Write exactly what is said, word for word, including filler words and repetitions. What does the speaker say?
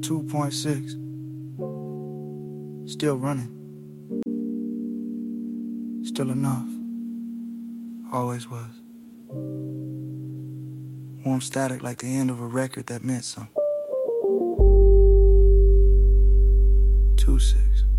two point six. Still running. Still enough. Always was. Warm static like the end of a record that meant something. Two six.